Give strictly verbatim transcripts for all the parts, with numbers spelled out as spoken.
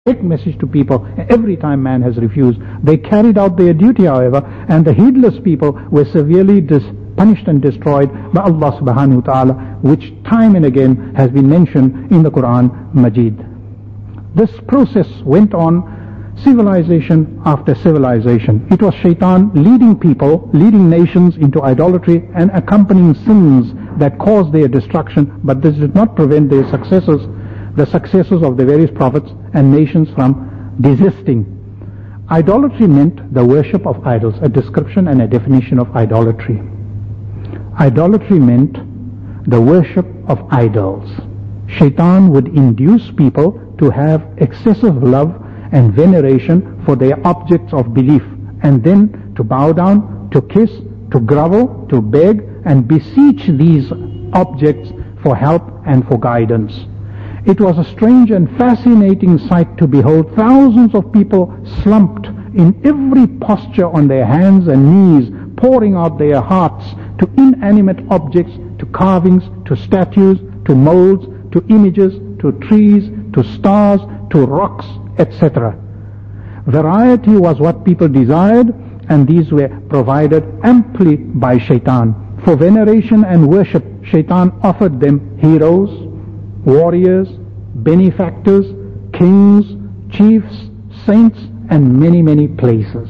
direct message to people every time man has refused. They carried out their duty, however, and the heedless people were severely dis- punished and destroyed by Allah subhanahu wa ta'ala, which time and again has been mentioned in the Quran Majid. This process went on, civilization after civilization. It was shaitan leading people, leading nations into idolatry and accompanying sins that caused their destruction, but this did not prevent their successors, the successors of the various prophets and nations from desisting. Idolatry meant the worship of idols, a description and a definition of idolatry. Idolatry meant the worship of idols. Shaitan would induce people to have excessive love and veneration for their objects of belief, and then to bow down, to kiss, to grovel, to beg and beseech these objects for help and for guidance. It was a strange and fascinating sight to behold thousands of people slumped in every posture on their hands and knees, pouring out their hearts to inanimate objects, to carvings, to statues, to molds, to images, to trees, to stars, to rocks, et cetera. Variety was what people desired, and these were provided amply by shaitan. For veneration and worship, shaitan offered them heroes, warriors, benefactors, kings, chiefs, saints, and many, many places.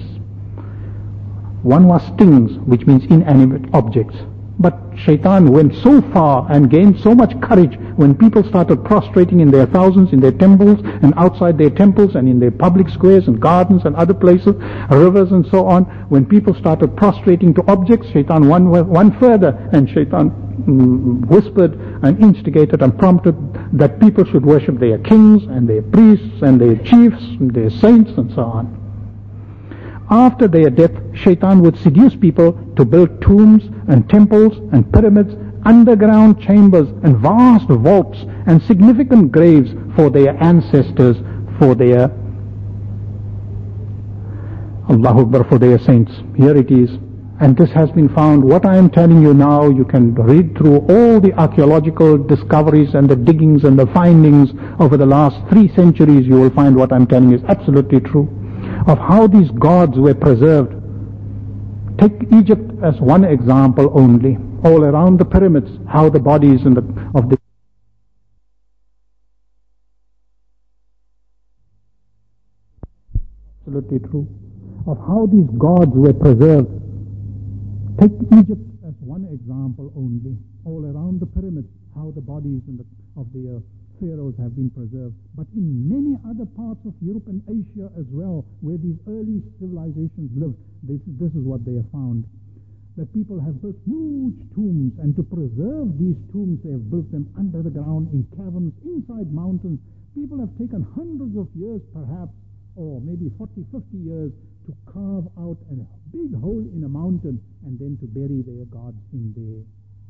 One was things, which means inanimate objects. But shaitan went so far and gained so much courage when people started prostrating in their thousands in their temples and outside their temples and in their public squares and gardens and other places, rivers and so on. When people started prostrating to objects, shaitan went one further, and shaitan mm, whispered and instigated and prompted that people should worship their kings and their priests and their chiefs and their saints and so on. After their death, shaitan would seduce people to build tombs and temples and pyramids, underground chambers and vast vaults and significant graves for their ancestors, for their Allahu Akbar, for their saints. Here it is. And this has been found. What I am telling you now, you can read through all the archaeological discoveries and the diggings and the findings over the last three centuries. You will find what I am telling you is absolutely true, of how these gods were preserved. Take Egypt as one example only. All around the pyramids, how the bodies in the, of the absolutely true, of how these gods were preserved. Take Egypt as one example only. All around the pyramids, how the bodies in the, of the uh, pharaohs have been preserved. But in many other parts of Europe and Asia as well, where these early civilizations lived, this, this is what they have found. That people have built huge tombs, and to preserve these tombs, they have built them under the ground, in caverns, inside mountains. People have taken hundreds of years perhaps, or maybe forty, fifty years, to carve out a big hole in a mountain and then to bury their gods in there.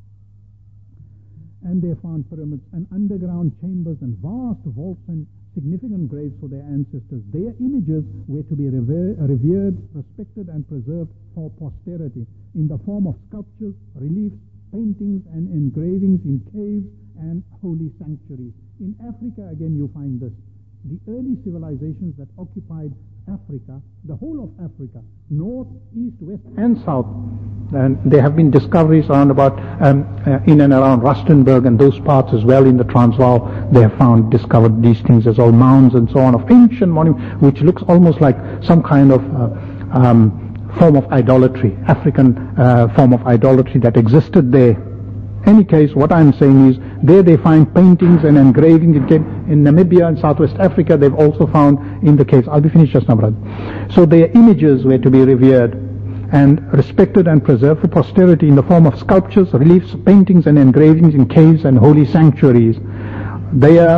And they found pyramids and underground chambers and vast vaults and significant graves for their ancestors. Their images were to be rever- revered, respected and preserved for posterity in the form of sculptures, reliefs, paintings and engravings in caves and holy sanctuaries. In Africa again you find this. The early civilizations that occupied Africa, the whole of Africa, north, east, west and south, and there have been discoveries around about um, uh, in and around Rustenburg and those parts as well in the Transvaal. They have found, discovered these things as all mounds and so on of ancient monuments, which looks almost like some kind of uh, um, form of idolatry, African uh, form of idolatry that existed there. Any case, what I'm saying is, there they find paintings and engravings. In Namibia and Southwest Africa, they've also found in the caves. I'll be finished just now, brother. So their images were to be revered and respected and preserved for posterity in the form of sculptures, reliefs, paintings and engravings in caves and holy sanctuaries. Their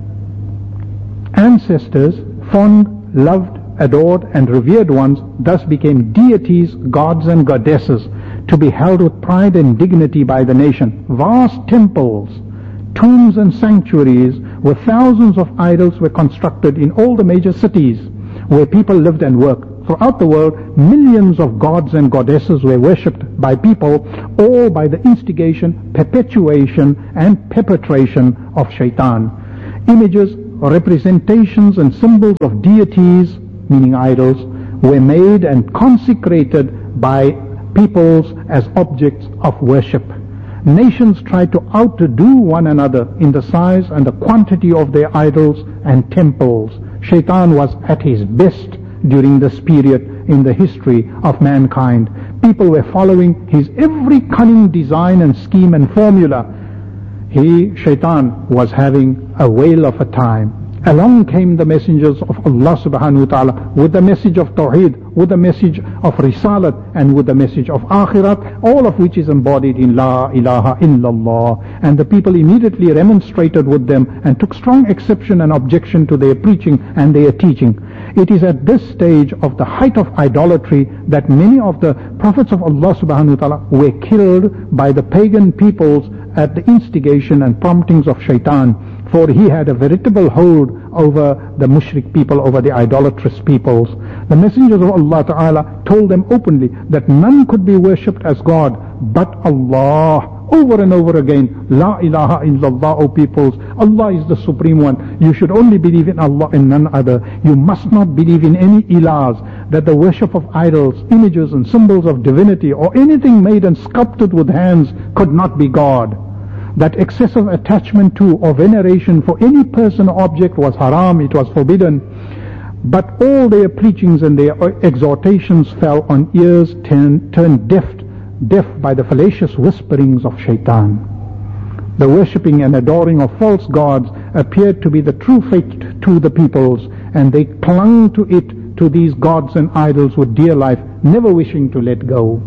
ancestors, fond, loved, adored and revered ones, thus became deities, gods and goddesses, to be held with pride and dignity by the nation. Vast temples, tombs and sanctuaries with thousands of idols were constructed in all the major cities where people lived and worked. Throughout the world, millions of gods and goddesses were worshipped by people, all by the instigation, perpetuation and perpetration of shaitan. Images representations and symbols of deities, meaning idols, were made and consecrated by peoples as objects of worship. Nations tried to outdo one another in the size and the quantity of their idols and temples. Shaitan was at his best during this period in the history of mankind. People were following his every cunning design and scheme and formula. He, Shaitan, was having a whale of a time. Along came the messengers of Allah subhanahu wa ta'ala with the message of Tawheed, with the message of Risalat, and with the message of Akhirat, all of which is embodied in La ilaha illallah. And the people immediately remonstrated with them and took strong exception and objection to their preaching and their teaching. It is at this stage of the height of idolatry that many of the prophets of Allah subhanahu wa ta'ala were killed by the pagan peoples at the instigation and promptings of Shaitan. For he had a veritable hold over the mushrik people, over the idolatrous peoples. The messengers of Allah Ta'ala told them openly that none could be worshipped as God but Allah. Over and over again, La ilaha illallah, O peoples, Allah is the Supreme One. You should only believe in Allah and none other. You must not believe in any ilahs, that the worship of idols, images and symbols of divinity or anything made and sculpted with hands could not be God. That excessive attachment to or veneration for any person or object was haram, it was forbidden. But all their preachings and their exhortations fell on ears turned, turned deaf, deaf by the fallacious whisperings of Shaitan. The worshipping and adoring of false gods appeared to be the true fate to the peoples, and they clung to it, to these gods and idols with dear life, never wishing to let go.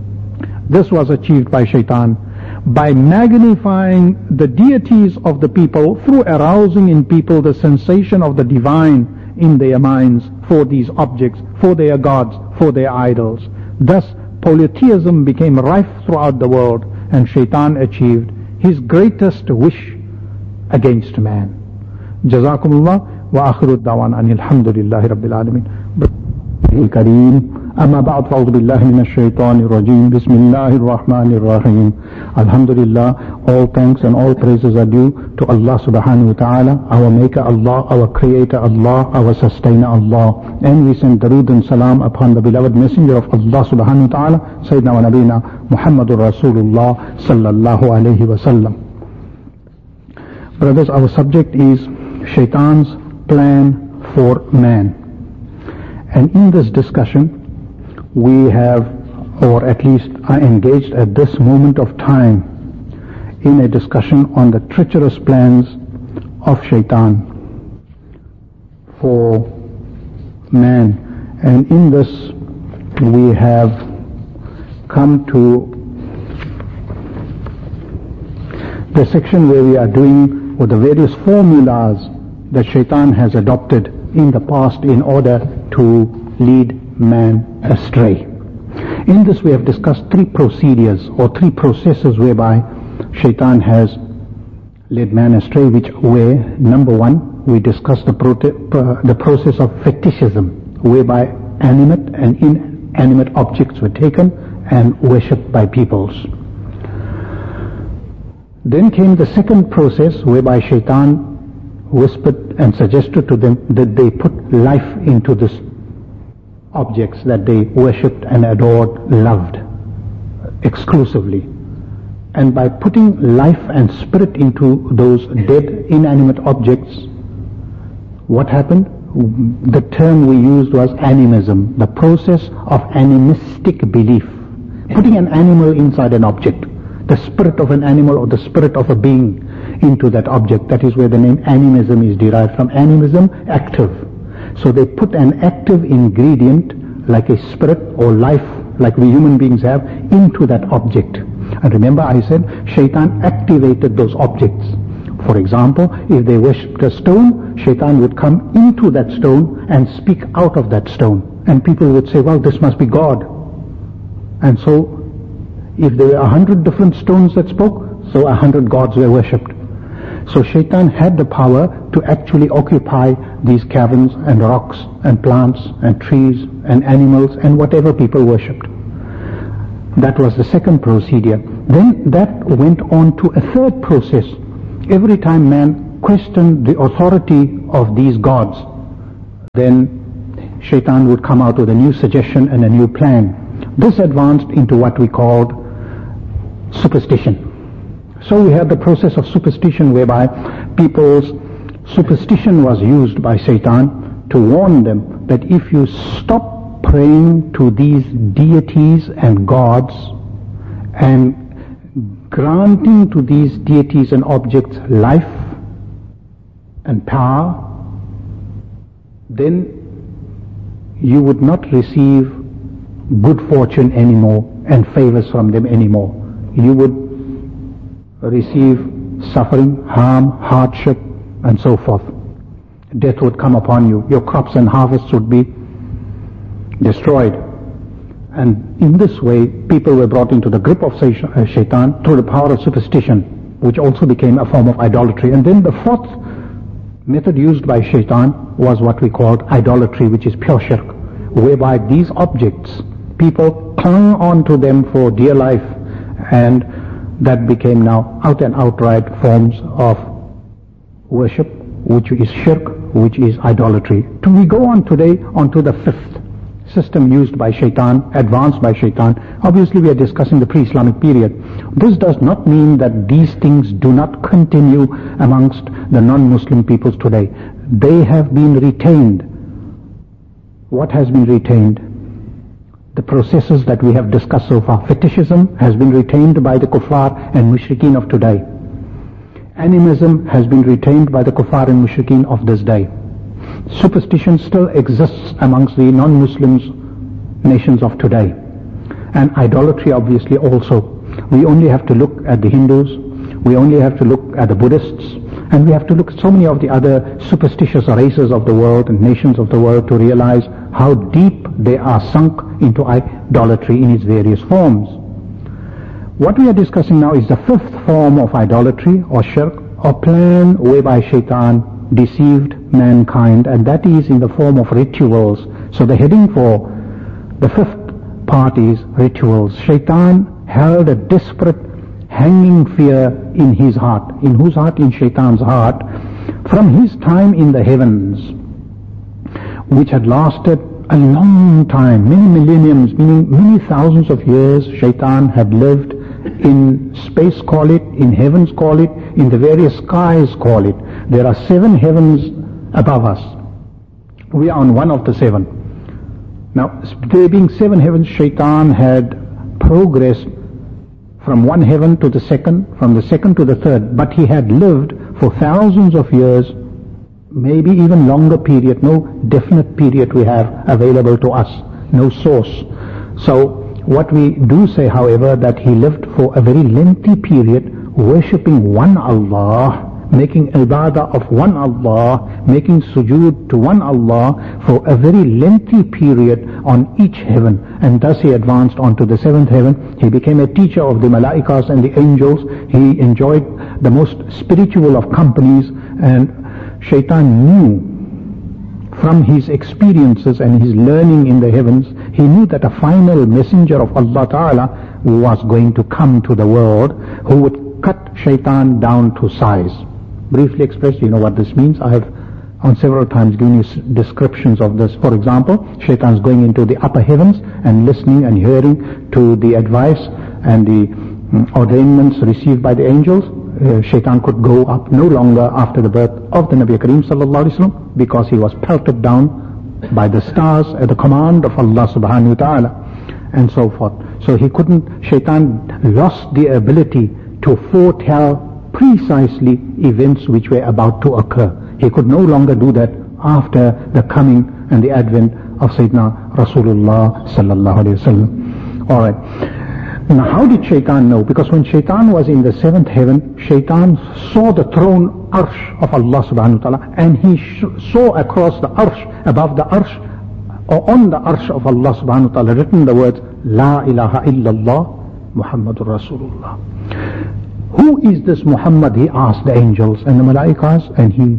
This was achieved by Shaitan by magnifying the deities of the people through arousing in people the sensation of the divine in their minds for these objects, for their gods, for their idols. Thus polytheism became rife throughout the world, and Shaitan achieved his greatest wish against man. Jazakumullah wa akhiru da'wan anil hamdulillahi rabbil alamin. Kareem. أما بعد فأعوذ بالله من الشيطان الرجيم بسم الله الرحمن الرحيم. Alhamdulillah, all thanks and all praises are due to Allah subhanahu wa ta'ala, our maker Allah, our creator Allah, our sustainer Allah. And we send darood and salam upon the beloved messenger of Allah subhanahu wa ta'ala, Sayyidina wa Nabina Muhammadur Rasulullah sallallahu alayhi wa sallam. Brothers, our subject is Shaitan's plan for man. And in this discussion we have, or at least are engaged at this moment of time in a discussion on the treacherous plans of Shaitan for man. And in this we have come to the section where we are doing with the various formulas that Shaitan has adopted in the past in order to lead man astray. In this we have discussed three procedures or three processes whereby Shaitan has led man astray, which were, number one, we discussed the, uh, the process of fetishism, whereby animate and inanimate objects were taken and worshipped by peoples. Then came the second process whereby Shaitan whispered and suggested to them that they put life into this objects that they worshipped and adored, loved exclusively. And by putting life and spirit into those dead inanimate objects, what happened? The term we used was animism, the process of animistic belief. Putting an animal inside an object, the spirit of an animal or the spirit of a being into that object. That is where the name animism is derived from. Animism, active. So they put an active ingredient like a spirit or life like we human beings have into that object. And remember I said Shaitan activated those objects. For example, if they worshipped a stone, Shaitan would come into that stone and speak out of that stone. And people would say, well, this must be God. And so if there were a hundred different stones that spoke, so a hundred gods were worshipped. So Shaitan had the power to actually occupy these caverns and rocks and plants and trees and animals and whatever people worshipped. That was the second procedure. Then that went on to a third process. Every time man questioned the authority of these gods, then Shaitan would come out with a new suggestion and a new plan. This advanced into what we called superstition. So we had the process of superstition, whereby people's superstition was used by Shaitan to warn them that if you stop praying to these deities and gods and granting to these deities and objects life and power, then you would not receive good fortune anymore and favors from them anymore. You would receive suffering, harm, hardship, and so forth. Death would come upon you. Your crops and harvests would be destroyed. And in this way, people were brought into the grip of Shaitan through the power of superstition, which also became a form of idolatry. And then the fourth method used by Shaitan was what we called idolatry, which is pure shirk, whereby these objects, people clung on to them for dear life, and that became now out and outright forms of worship, which is shirk, which is idolatry. So we go on today onto the fifth system used by Shaitan, advanced by Shaitan. Obviously we are discussing the pre-Islamic period. This does not mean that these things do not continue amongst the non-Muslim peoples today. They have been retained. What has been retained? The processes that we have discussed so far. Fetishism has been retained by the kuffar and mushrikeen of today. Animism has been retained by the kuffar and mushrikeen of this day. Superstition still exists amongst the non-Muslims nations of today. And idolatry obviously also. We only have to look at the Hindus, we only have to look at the Buddhists, and we have to look at so many of the other superstitious races of the world and nations of the world to realize how deep they are sunk into idolatry in its various forms. What we are discussing now is the fifth form of idolatry or shirk, or plan whereby Shaitan deceived mankind, and that is in the form of rituals. So the heading for the fifth part is rituals. Shaitan held a desperate hanging fear in his heart. In whose heart? In Shaitan's heart. From his time in the heavens, which had lasted a long time, many millenniums, meaning many thousands of years, Shaitan had lived in space, call it, in heavens, call it, in the various skies, call it. There are seven heavens above us. We are on one of the seven. Now, there being seven heavens, Shaitan had progressed from one heaven to the second, from the second to the third, but he had lived for thousands of years, maybe even longer period, no definite period we have available to us, no source. So what we do say, however, that he lived for a very lengthy period worshipping one Allah, making ibadah of one Allah, making sujood to one Allah for a very lengthy period on each heaven. And thus he advanced on to the seventh heaven. He became a teacher of the malaikas and the angels. He enjoyed the most spiritual of companies, and Shaitan knew from his experiences and his learning in the heavens, he knew that a final messenger of Allah Ta'ala was going to come to the world who would cut Shaitan down to size. Briefly expressed, you know what this means. I have on several times given you descriptions of this. For example, Shaitan is going into the upper heavens and listening and hearing to the advice and the um, ordainments received by the angels. Uh, Shaitan could go up no longer after the birth of the Nabi Kareem sallallahu alaihi wasallam, because he was pelted down by the stars at the command of Allah subhanahu wa ta'ala, and so forth. So he couldn't, Shaitan lost the ability to foretell precisely events which were about to occur. He could no longer do that after the coming and the advent of Sayyidina Rasulullah sallallahu alaihi wasallam. All right. Now, how did Shaitan know? Because when Shaitan was in the seventh heaven, Shaitan saw the throne arsh of Allah subhanahu wa ta'ala, and he sh saw across the arsh, above the arsh, or on the arsh of Allah subhanahu wa ta'ala, written the words La ilaha illallah Muhammadur Rasulullah. Who is this Muhammad? He asked the angels and the malaikas, and he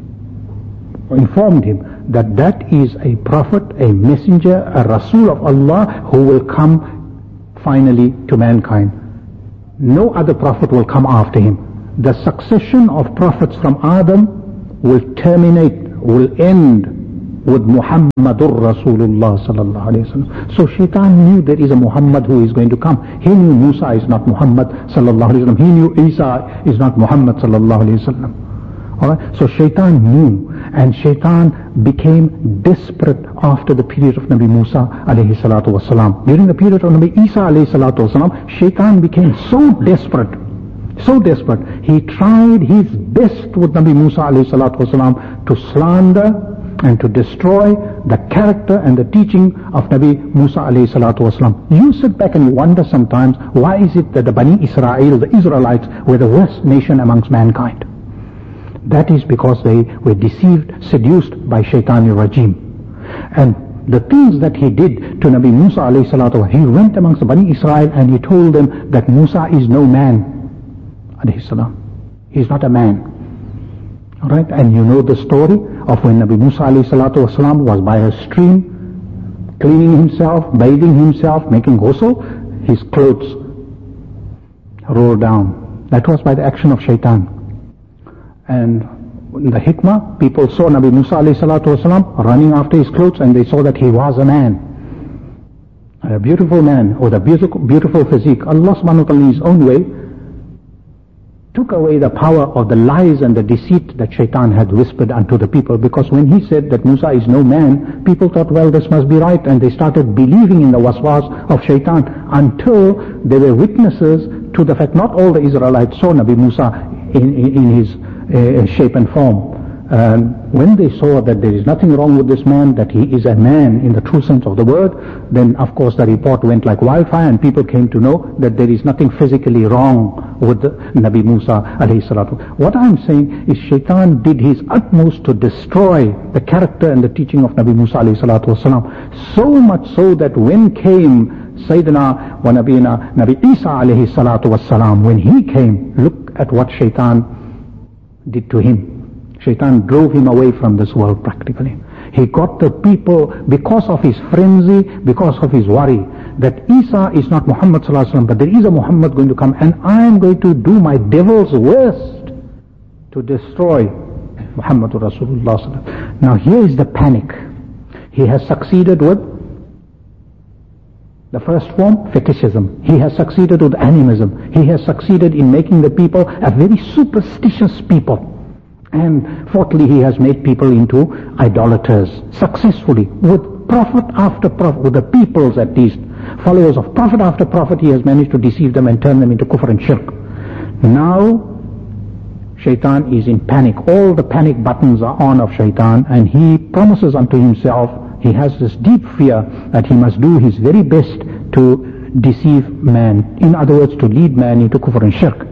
informed him that that is a prophet, a messenger, a Rasul of Allah who will come finally to mankind. No other prophet will come after him. The succession of prophets from Adam will terminate, will end with Muhammadur Rasulullah sallallahu alayhi wa sallam. So Shaitan knew there is a Muhammad who is going to come. He knew Musa is not Muhammad sallallahu alayhi wa sallam. He knew Isa is not Muhammad sallallahu alayhi wa sallam. Alright, so Shaitan knew, and Shaitan became desperate after the period of Nabi Musa alayhi salatu wasalam. During the period of Nabi Isa alayhi salatu wasalam, Shaitan became so desperate, so desperate. He tried his best with Nabi Musa alayhi salatu wasalam to slander and to destroy the character and the teaching of Nabi Musa alayhi salatu wasalam. You sit back and you wonder sometimes, why is it that the Bani Israel, the Israelites, were the worst nation amongst mankind? That is because they were deceived, seduced by Shaitani Rajim. And the things that he did to Nabi Musa alayhi salatu, he went amongst the Bani Israel and he told them that Musa is no man alayhi salam. He is not a man. Alright, and you know the story of when Nabi Musa alayhi salatu wasalam was by a stream, cleaning himself, bathing himself, making ghusl, his clothes rolled down. That was by the action of Shaitan. And in the hikmah, people saw Nabi Musa alayhi salatu wasalam running after his clothes, and they saw that he was a man, a beautiful man with a beautiful, beautiful physique. Allah subhanahu wa ta'ala in his own way took away the power of the lies and the deceit that Shaitan had whispered unto the people, because when he said that Musa is no man, people thought, well, this must be right, and they started believing in the waswas of Shaitan until they were witnesses to the fact not all the Israelites saw Nabi Musa in, in, in his uh, shape and form. And when they saw that there is nothing wrong with this man, that he is a man in the true sense of the word, then of course the report went like wildfire, and people came to know that there is nothing physically wrong with the Nabi Musa alayhi salatu. What I'm saying is Shaitan did his utmost to destroy the character and the teaching of Nabi Musa alayhi salatu wasalam, so much so that when came Sayyidina wa Nabina Nabi Isa alayhi salatu wasalam, when he came, look at what Shaitan did to him. Shaitan drove him away from this world practically. He got the people, because of his frenzy, because of his worry, that Isa is not Muhammad sallallahu alaihi wasallam, but there is a Muhammad going to come, and I am going to do my devil's worst to destroy Muhammadur Rasulullah sallallahu alaihi wasallam. Now here is the panic. He has succeeded with the first form, fetishism. He has succeeded with animism. He has succeeded in making the people a very superstitious people. And fourthly, he has made people into idolaters successfully, with prophet after prophet, with the peoples at least, followers of prophet after prophet. He has managed to deceive them and turn them into kufr and shirk. Now Shaitan is in panic. All the panic buttons are on of Shaitan, and he promises unto himself, he has this deep fear that he must do his very best to deceive man. In other words, to lead man into kufr and shirk.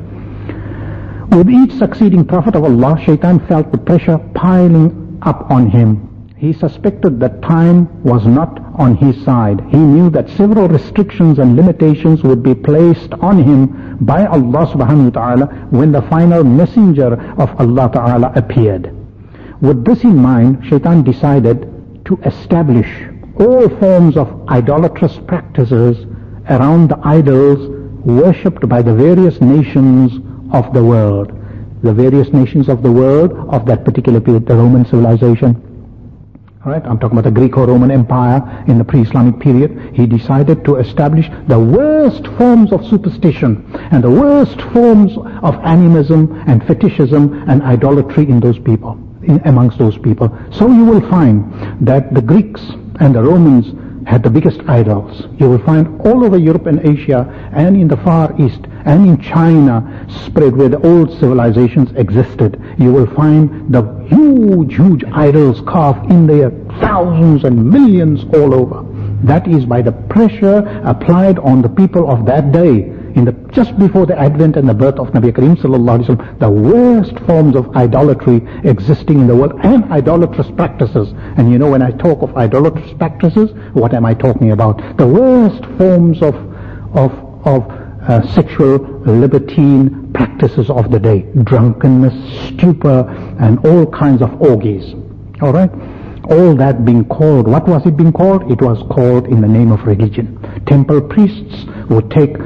With each succeeding prophet of Allah, Shaitan felt the pressure piling up on him. He suspected that time was not on his side. He knew that several restrictions and limitations would be placed on him by Allah subhanahu wa ta'ala when the final messenger of Allah ta'ala appeared. With this in mind, Shaitan decided to establish all forms of idolatrous practices around the idols worshipped by the various nations of the world, the various nations of the world of that particular period, the Roman civilization. Alright, I'm talking about the Greco-Roman Empire in the pre-Islamic period. He decided to establish the worst forms of superstition and the worst forms of animism and fetishism and idolatry in those people, in, amongst those people. So you will find that the Greeks and the Romans had the biggest idols. You will find all over Europe and Asia and in the Far East and in China spread where the old civilizations existed. You will find the huge, huge idols carved in there, thousands and millions all over. That is by the pressure applied on the people of that day, in the just before the advent and the birth of Nabi Kareem sallallahu alaihi wasallam, the worst forms of idolatry existing in the world and idolatrous practices. And you know, when I talk of idolatrous practices, what am I talking about? The worst forms of of of uh, sexual libertine practices of the day, drunkenness, stupor, and all kinds of orgies. All right, all that being called, what was it being called? It was called in the name of religion. Temple priests would take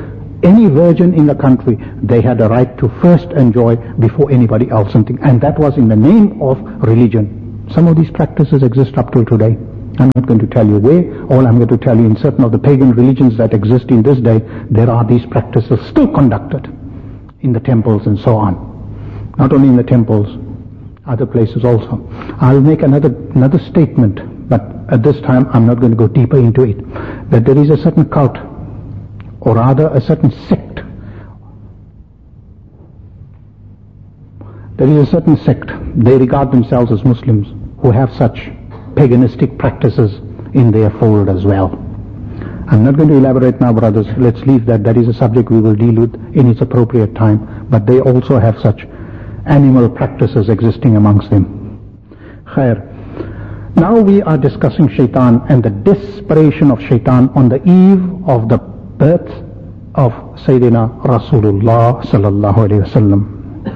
any virgin in the country, they had a right to first enjoy before anybody else something. And that was in the name of religion. Some of these practices exist up till today. I'm not going to tell you where. All I'm going to tell you, in certain of the pagan religions that exist in this day, there are these practices still conducted in the temples and so on. Not only in the temples, other places also. I'll make another another statement, but at this time I'm not going to go deeper into it. That there is a certain cult, or rather a certain sect. There is a certain sect, they regard themselves as Muslims, who have such paganistic practices in their fold as well. I'm not going to elaborate now, brothers. Let's leave that. That is a subject we will deal with in its appropriate time. But they also have such animal practices existing amongst them. Khair. Now we are discussing shaitan and the desperation of shaitan on the eve of the birth of Sayyidina Rasulullah sallallahu alayhi wasallam.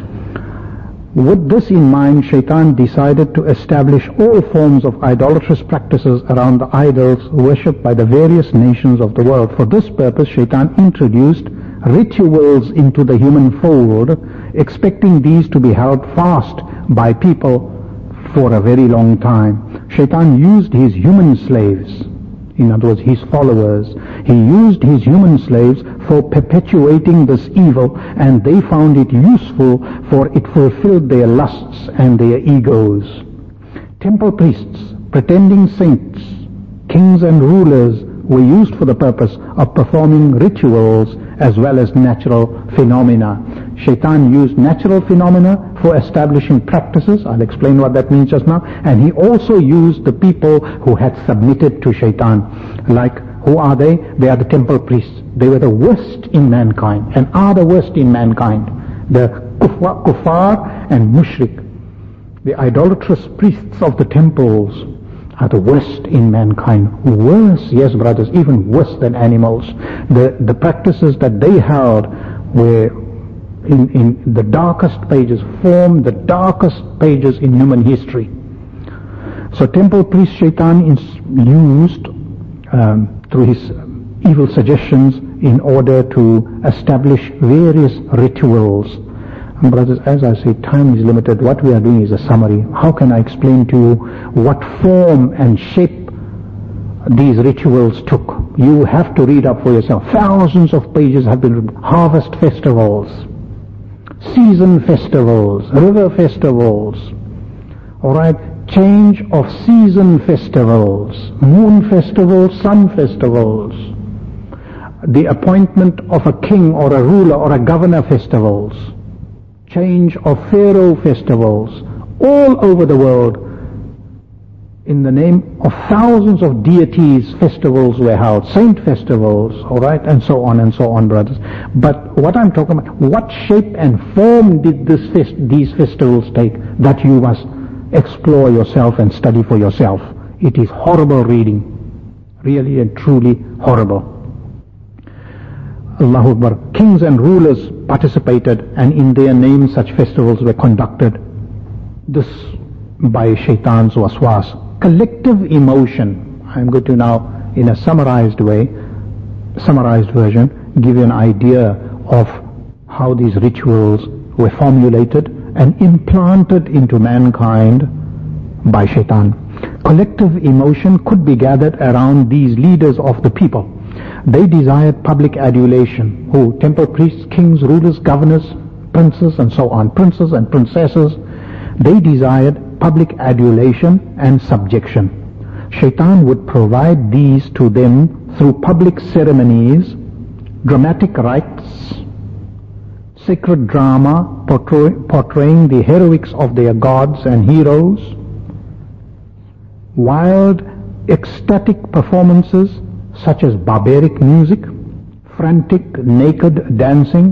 With this in mind, shaitan decided to establish all forms of idolatrous practices around the idols worshipped by the various nations of the world. For this purpose, shaitan introduced rituals into the human fold, expecting these to be held fast by people for a very long time. Shaitan used his human slaves, in other words his followers, he used his human slaves for perpetuating this evil, and they found it useful, for it fulfilled their lusts and their egos. Temple priests, pretending saints, kings and rulers were used for the purpose of performing rituals as well as natural phenomena. Shaitan used natural phenomena for establishing practices. I'll explain what that means just now. And he also used the people who had submitted to shaitan. Like, who are they? They are the temple priests. They were the worst in mankind and are the worst in mankind. The kuffar, kuffar and mushrik, the idolatrous priests of the temples, are the worst in mankind. Worse, yes brothers, even worse than animals. The, the practices that they held were in, in the darkest pages, formed the darkest pages in human history. So temple priest shaitan used um, through his evil suggestions in order to establish various rituals. And brothers, as I say, time is limited. What we are doing is a summary. How can I explain to you what form and shape these rituals took? You have to read up for yourself. Thousands of pages have been written. Harvest festivals, season festivals, river festivals, alright, change of season festivals, moon festivals, sun festivals, the appointment of a king or a ruler or a governor festivals, change of pharaoh festivals, all over the world. In the name of thousands of deities, festivals were held, saint festivals, alright, and so on and so on, brothers. But what I'm talking about, what shape and form did this fest, these festivals take? That you must explore yourself and study for yourself. It is horrible reading, really and truly horrible. Allahu Akbar. Kings and rulers participated, and in their name such festivals were conducted. This by shaitan's waswas. Collective emotion. I'm going to now, in a summarized way, summarized version, give you an idea of how these rituals were formulated and implanted into mankind by shaitan. Collective emotion could be gathered around these leaders of the people. They desired public adulation. Who? Temple priests, kings, rulers, governors, princes, and so on. Princes and princesses. They desired public adulation and subjection. Shaitan would provide these to them through public ceremonies, dramatic rites, sacred drama portray, portraying the heroics of their gods and heroes, wild, ecstatic performances such as barbaric music, frantic, naked dancing,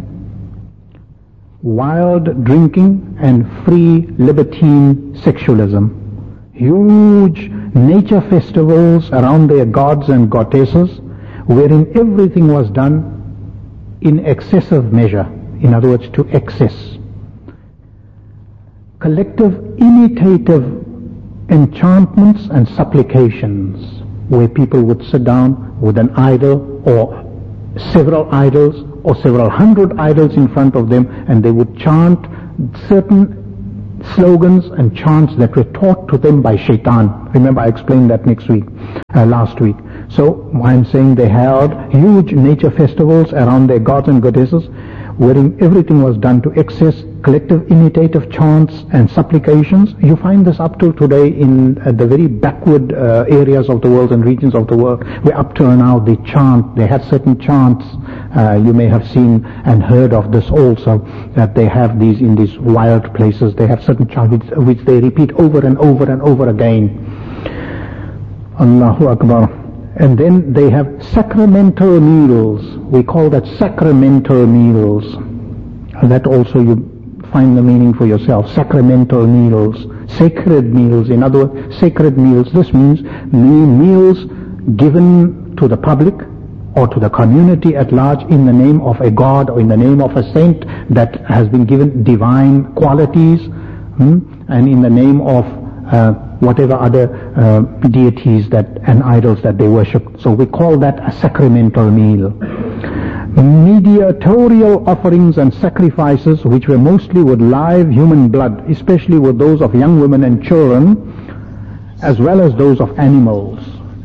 wild drinking, and free libertine sexualism. Huge nature festivals around their gods and goddesses, wherein everything was done in excessive measure, in other words, to excess. Collective imitative enchantments and supplications, where people would sit down with an idol or several idols or several hundred idols in front of them, and they would chant certain slogans and chants that were taught to them by shaitan. Remember, I explained that next week, uh, last week. So I'm saying they held huge nature festivals around their gods and goddesses, wherein everything was done to excess, collective imitative chants and supplications. You find this up till today in uh, the very backward uh, areas of the world and regions of the world, where up till now they chant, they had certain chants. Uh, you may have seen and heard of this also, that they have these in these wild places. They have certain chants which, which they repeat over and over and over again. Allahu Akbar. And then they have sacramental meals. We call that sacramental meals. That also you find the meaning for yourself. Sacramental meals. Sacred meals. In other words, sacred meals. This means meals given to the public or to the community at large in the name of a god or in the name of a saint that has been given divine qualities, hmm, and in the name of uh, whatever other uh, deities that and idols that they worship. So we call that a sacramental meal. Mediatorial offerings and sacrifices, which were mostly with live human blood, especially with those of young women and children, as well as those of animals.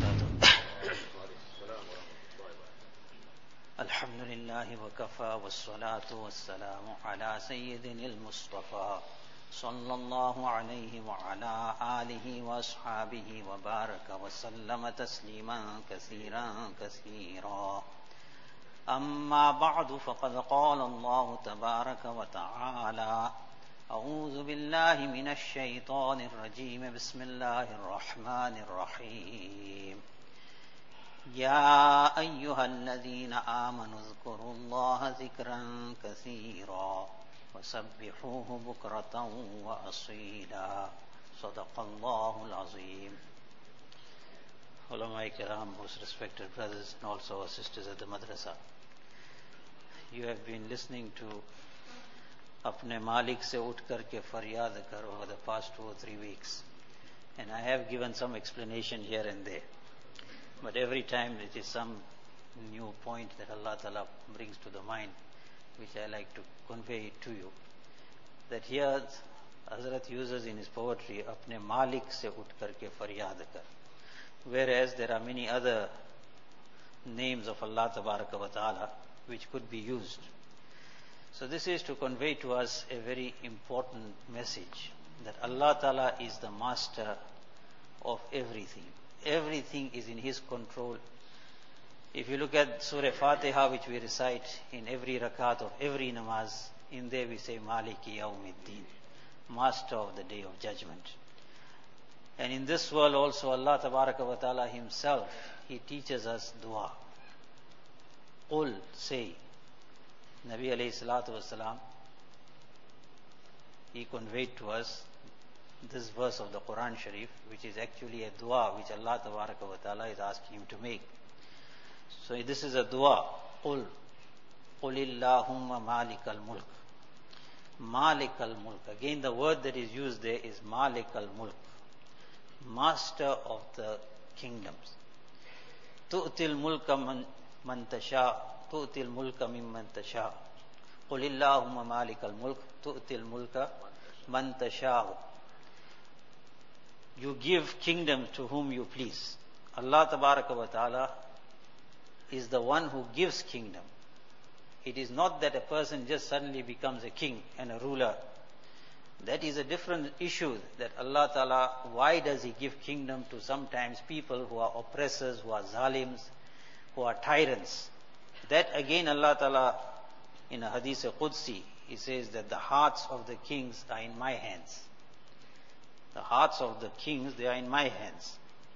Alhamdulillahi wa kafa wa salatu wa salamu ala sayyidina al-Mustafa sallallahu alayhi wa ala alihi wa ashabihi wa baraka wa sallama tasliman kathiran kathira. أما بعد فقد قال الله تبارك وتعالى أعوذ بالله من الشيطان الرجيم بسم الله الرحمن الرحيم يا أيها الذين آمنوا اذكروا الله ذكرا كثيرا وسبحوه بكرة وأصيلا صدق الله العظيم. Ulama Kiram, most respected brothers and also our sisters at the madrasa, you have been listening to Apne Malik se uth karke faryad kar over the past two or three weeks, and I have given some explanation here and there, but every time it is some new point that Allah Ta'ala brings to the mind, which I like to convey to you, that here Hazrat uses in his poetry Apne Malik se uth karke faryad kar, whereas there are many other names of Allah Tabaraka wa Ta'ala which could be used. So this is to convey to us a very important message, that Allah Ta'ala is the master of everything. Everything is in His control. If you look at Surah Fatiha, which we recite in every rakat of every namaz, in there we say Maliki Yawmiddin, master of the day of judgment. And in this world also Allah Tabaraka wa Ta'ala Himself, He teaches us dua. Qul, say. Nabi alayhi salatu wasalam, he conveyed to us this verse of the Quran Sharif, which is actually a dua which Allah Tabaraka wa Ta'ala is asking him to make. So this is a dua. Qul, Qulillahumma malik al-mulk. Malik al-mulk. Again the word that is used there is Malik al-mulk, master of the kingdoms. Tu'til mulka man, man tasha, tu'til mulka mimman tasha. Qul illahumma malik al-mulk, tu'til mulka man tasha. You give kingdom to whom you please. Allah Tabaraka wa Ta'ala is the one who gives kingdom. It is not that a person just suddenly becomes a king and a ruler. That is a different issue, that Allah Ta'ala, why does He give kingdom to sometimes people who are oppressors, who are zalims, who are tyrants? That again Allah Ta'ala, in a hadith Qudsi, He says that the hearts of the kings are in my hands. The hearts of the kings, they are in my hands.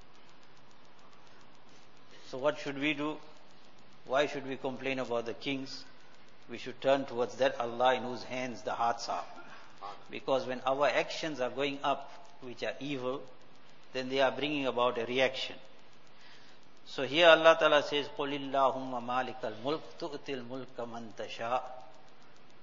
So what should we do? Why should we complain about the kings? We should turn towards that Allah in whose hands the hearts are. Because when our actions are going up, which are evil, then they are bringing about a reaction. So here Allah Ta'ala says, قُلِ اللَّهُمَّ مَالِكَ الْمُلْكِ تُؤْتِي الْمُلْكَ مَنْ تَشَاءُ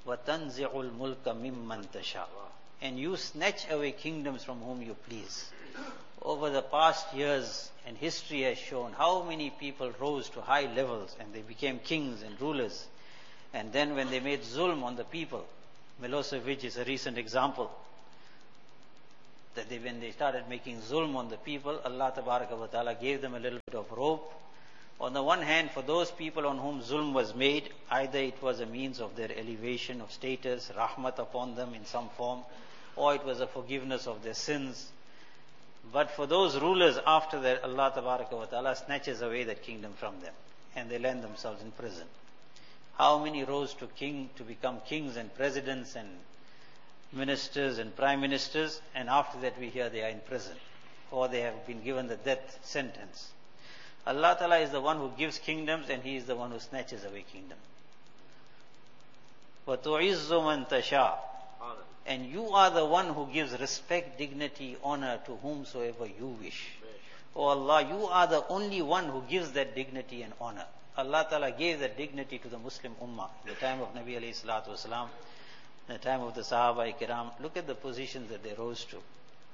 وَتَنْزِعُ الْمُلْكَ مِمَّنْ تَشَاءُ. And you snatch away kingdoms from whom you please. Over the past years, and history has shown how many people rose to high levels and they became kings and rulers. And then when they made zulm on the people, Milosevic is a recent example, that they, when they started making zulm on the people, Allah Tabaraka wa Ta'ala gave them a little bit of rope. On the one hand, for those people on whom zulm was made, either it was a means of their elevation of status, rahmat upon them in some form, or it was a forgiveness of their sins. But for those rulers after that, Allah Tabaraka wa Ta'ala snatches away that kingdom from them, and they land themselves in prison. How many rose to king to become kings and presidents and ministers and prime ministers, and after that we hear they are in prison, or they have been given the death sentence. Allah Ta'ala is the one who gives kingdoms, and He is the one who snatches away kingdom. وَتُعِزُّ مَن تَشَاءُ, and you are the one who gives respect, dignity, honor to whomsoever you wish. Oh Allah, you are the only one who gives that dignity and honor. Allah Ta'ala gave that dignity to the Muslim Ummah in the time of Nabi alayhi salatu wasalam, in the time of the Sahaba Kiram. Look at the positions that they rose to.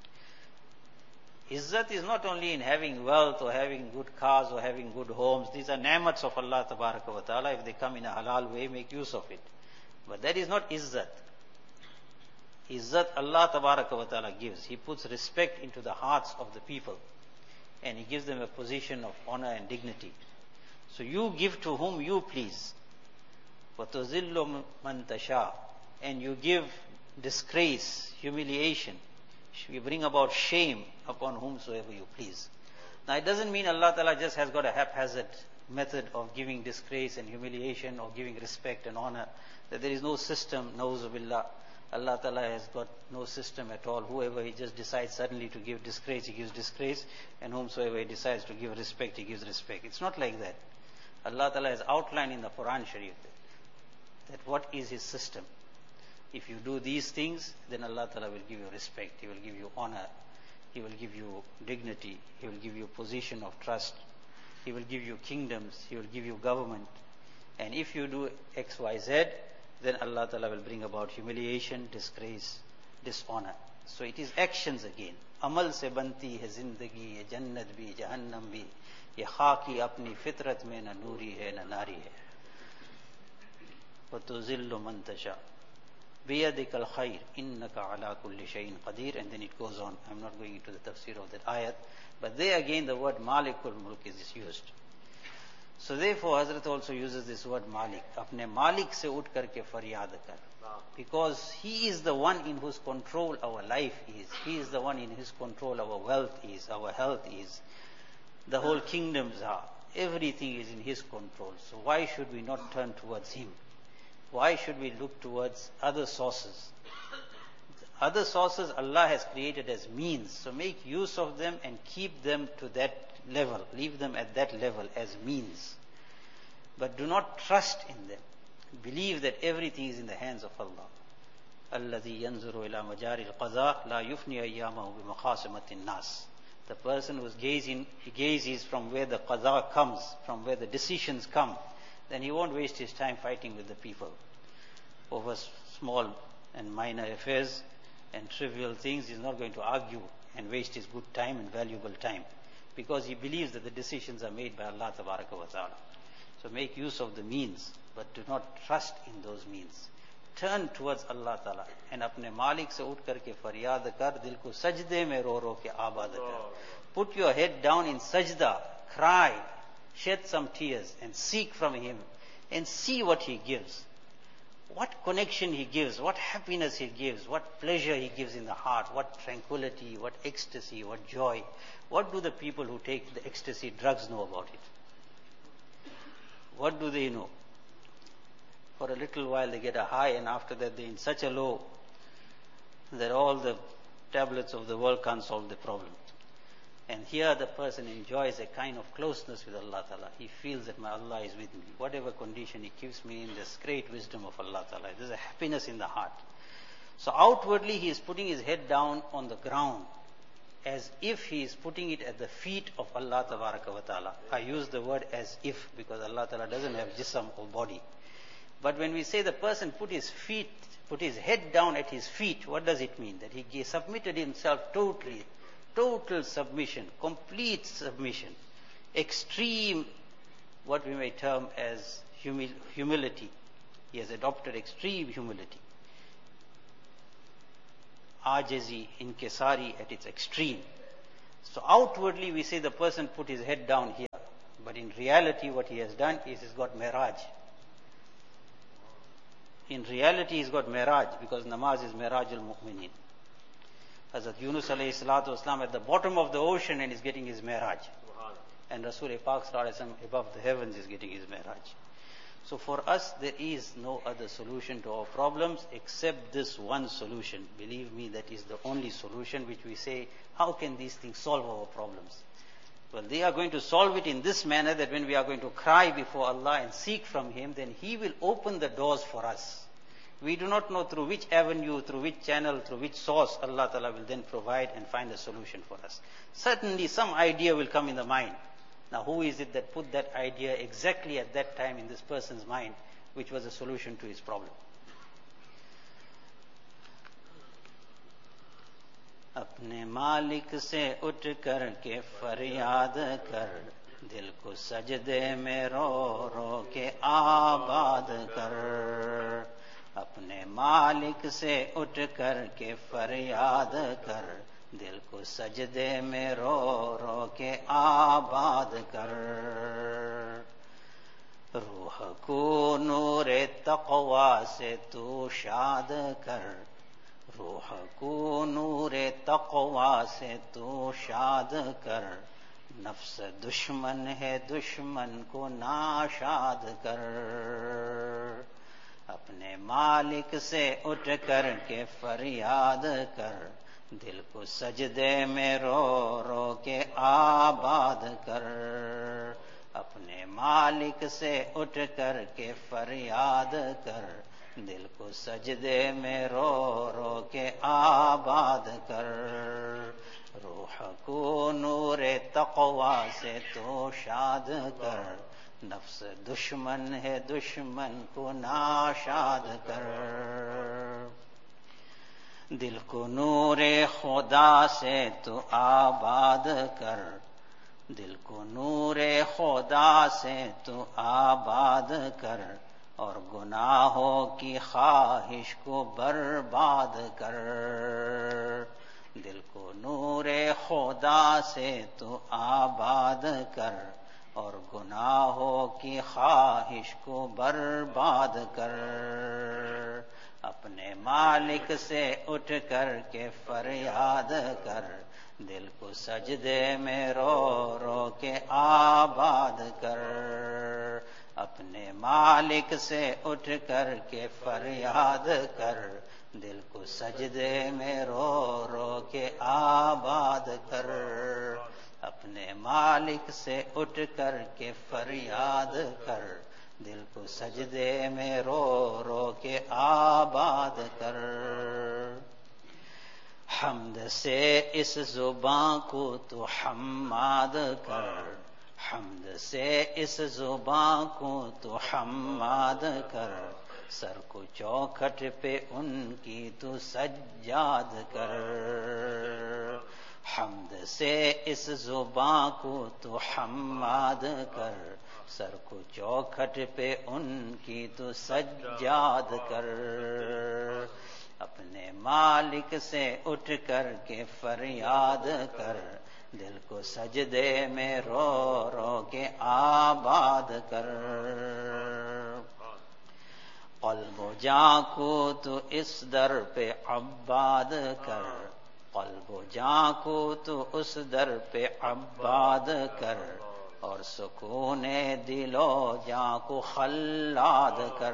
Izzat is not only in having wealth or having good cars or having good homes. These are ni'mats of Allah Tabaraka wa Ta'ala. If they come in a halal way, make use of it. But that is not Izzat. Izzat Allah Tabaraka wa Ta'ala gives. He puts respect into the hearts of the people, and He gives them a position of honor and dignity. So you give to whom you please. وَتُذِلُّ مَن تَشَاءُ, and you give disgrace, humiliation. You bring about shame upon whomsoever you please. Now it doesn't mean Allah Ta'ala just has got a haphazard method of giving disgrace and humiliation or giving respect and honor, that there is no system, na'uzu billah. Allah Ta'ala has got no system at all. Whoever He just decides suddenly to give disgrace, He gives disgrace, and whomsoever He decides to give respect, He gives respect. It's not like that. Allah Ta'ala has outlined in the Quran Sharif that, that what is His system. If you do these things, then Allah Ta'ala will give you respect, He will give you honor, He will give you dignity, He will give you position of trust, He will give you kingdoms, He will give you government. And if you do X, Y, Z, then Allah Ta'ala will bring about humiliation, disgrace, dishonor. So it is actions again. Amal se banti hai zindagi, ye jannat bhi, jahannam bhi, ye khaki apni fitrat mein na noori hai na nari hai. Wa tuzillu man tasha. بِيَدِكَ الْخَيْرِ إِنَّكَ عَلَى كُلِّ شَيْءٍ قَدِيرٌ. And then it goes on. I'm not going into the tafsir of that ayat. But there again the word Malikul Mulk is used. So therefore Hazrat also uses this word Malik. Apne Malik se ut karke faryad kar. Because He is the one in whose control our life is. He is the one in whose control our wealth is, our health is. The whole kingdoms are. Everything is in His control. So why should we not turn towards Him? Why should we look towards other sources? Other sources Allah has created as means. So make use of them and keep them to that level. Leave them at that level as means. But do not trust in them. Believe that everything is in the hands of Allah. الَّذِي يَنْظُرُ إِلَى مَجَارِ الْقَضَاءِ لَا يُفْنِي أَيَّامَهُ بِمَخَاصِمَةِ النَّاسِ. The person who is gazing, he gazes from where the qada comes, from where the decisions come, then he won't waste his time fighting with the people over small and minor affairs and trivial things. He's not going to argue and waste his good time and valuable time, because he believes that the decisions are made by Allah Tabaraka wa Ta'ala. So make use of the means, but do not trust in those means. Turn towards Allah Ta'ala and apne Malik se ut karke faryad kar, dil ko sajde mein ro ro ke abad kar. Put your head down in sajda, cry, shed some tears and seek from Him and see what He gives. What connection He gives, what happiness He gives, what pleasure He gives in the heart, what tranquility, what ecstasy, what joy. What do the people who take the ecstasy drugs know about it? What do they know? For a little while they get a high, and after that they're in such a low that all the tablets of the world can't solve the problem. And here the person enjoys a kind of closeness with Allah Ta'ala. He feels that my Allah is with me. Whatever condition He keeps me in, there's great wisdom of Allah Ta'ala. There's a happiness in the heart. So outwardly he is putting his head down on the ground, as if he is putting it at the feet of Allah Tabaraka wa Ta'ala. I use the word as if because Allah Ta'ala doesn't have jism or body. But when we say the person put his feet, put his head down at His feet, what does it mean? That he submitted himself totally total submission, complete submission, extreme, what we may term as humil- humility. He has adopted extreme humility. Ajizi, inkisari at its extreme. So outwardly we say the person put his head down here, but in reality what he has done is he's got miraj. In reality he's got miraj, because namaz is mirajul mu'minin. Hazrat Yunus alayhi salatu wasalam at the bottom of the ocean and is getting his miraj. And Rasul Pak sallallahu alayhi wasallam above the heavens is getting his miraj. So for us there is no other solution to our problems except this one solution. Believe me, that is the only solution which we say, how can these things solve our problems? Well, they are going to solve it in this manner, that when we are going to cry before Allah and seek from Him, then He will open the doors for us. We do not know through which avenue, through which channel, through which source Allah Ta'ala will then provide and find a solution for us. Certainly some idea will come in the mind. Now who is it that put that idea exactly at that time in this person's mind, which was a solution to his problem? اپنے مالک سے اٹھ کر کے فریاد کر دل کو سجدے میں رو رو کے آباد کر. اپنے مالک سے اٹھ کر کے فریاد کر دل کو سجدے میں رو رو کے آباد کر. روح کو نور تقوی سے تو شاد کر. روح کو نور تقوی سے تو شاد کر. نفس دشمن ہے دشمن کو ناشاد کر. اپنے مالک سے اٹھ کر کے فریاد کر دل کو سجدے میں رو رو کے آباد کر. اپنے مالک سے اٹھ کر کے فریاد کر دل کو سجدے میں رو رو کے آباد کر. روح کو نور تقوی سے تو شاد کر. نفس دشمن ہے دشمن کو ناشاد کر. دل کو نور خدا سے تو آباد کر. دل کو نور خدا سے تو آباد کر. اور گناہوں کی خواہش کو برباد کر. دل کو نور خدا سے تو آباد کر. اور گناہوں کی خواہش کو برباد کر. اپنے مالک سے اٹھ کر کے فریاد کر دل کو سجدے میں رو رو کے آباد کر. اپنے مالک سے اٹھ کر کے فریاد کر دل کو سجدے میں رو رو کے آباد کر. اپنے مالک سے اٹھ کر کے فریاد کر دل کو سجدے میں رو رو کے آباد کر. حمد سے اس زباں کو تو حماد کر. حمد سے اس زباں کو تو حماد کر. سر کو چوکھٹ پہ ان کی تو سجاد کر. حمد سے اس زباں کو تو حماد کر. سر کو چوکھٹ پہ ان کی تو سجاد کر. اپنے مالک سے اٹھ کر کے فریاد کر دل کو سجدے میں رو رو کے آباد کر. قلب و جاں کو تو اس در پہ عباد کر. قلب و جاں کو تو اس در پہ عباد کر. اور سکون دل و جاں کو خلاد کر.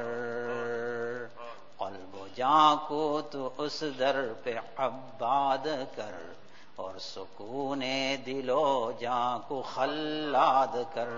قلب و جاں کو تو اس در پہ عباد کر. اور سکون دل و جاں کو خلاد کر.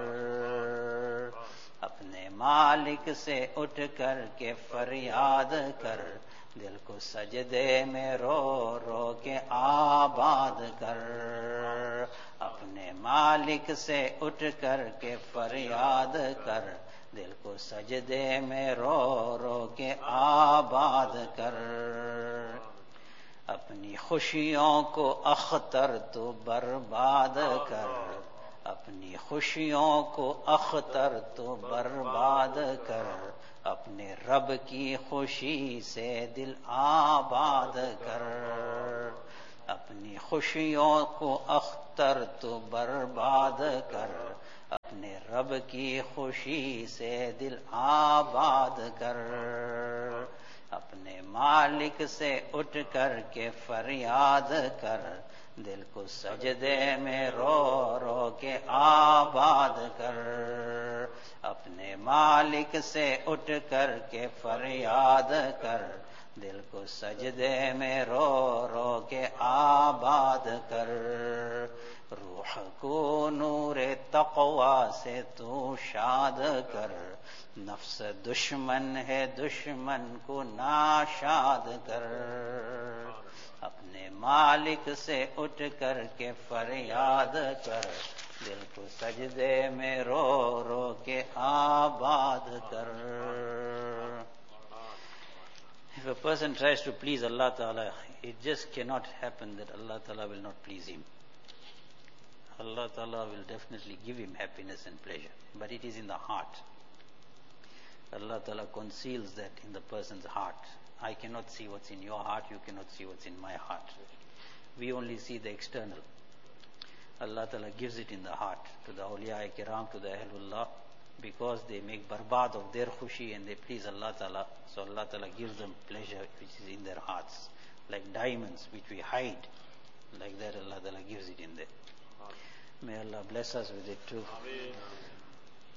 اپنے مالک سے اٹھ کر کے فریاد کر دل کو سجدے میں رو رو کے آباد کر. اپنے مالک سے اٹھ کر کے فریاد کر دل کو سجدے میں رو رو کے آباد کر. اپنی خوشیوں کو اختر تو برباد کر، اپنی خوشیوں کو اختر تو برباد کر، اپنے رب کی خوشی سے دل آباد کر، اپنی خوشیوں کو اختر تو برباد کر، اپنے رب کی خوشی سے دل آباد کر، اپنے مالک سے اٹھ کر کے فریاد کر، دل کو سجدے میں رو رو کے آباد کر، اپنے مالک سے اٹھ کر کے فریاد کر، دل کو سجدے میں رو رو کے آباد کر، روح کو نور تقوی سے تو شاد کر، نفس دشمن ہے دشمن کو ناشاد کر، اپنے مالک سے اٹھ کر کے فریاد کر، دل کو سجدے میں رو رو کے آباد کر۔ If a person tries to please Allah Ta'ala, it just cannot happen that Allah Ta'ala will not please him. Allah Ta'ala will definitely give him happiness and pleasure, but it is in the heart. Allah Ta'ala conceals that in the person's heart. I cannot see what's in your heart, you cannot see what's in my heart. We only see the external. Allah Ta'ala gives it in the heart to the awliya kiram, to the ahlullah, because they make barbad of their khushi and they please Allah Ta'ala. So Allah Ta'ala gives them pleasure which is in their hearts. Like diamonds which we hide, like that Allah Ta'ala gives it in there. May Allah bless us with it too. Ameen.